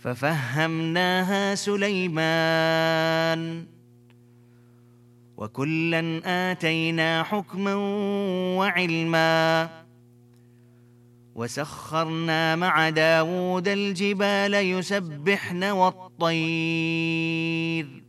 ففهمناها سليمان وكلا آتينا حكما وعلما وسخرنا مع داود الجبال يسبحن والطير